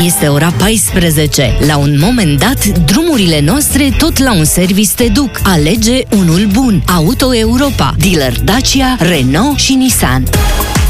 Este ora 14. La un moment dat, drumurile noastre tot la un service te duc. Alege unul bun. Auto Europa, dealer Dacia, Renault și Nissan.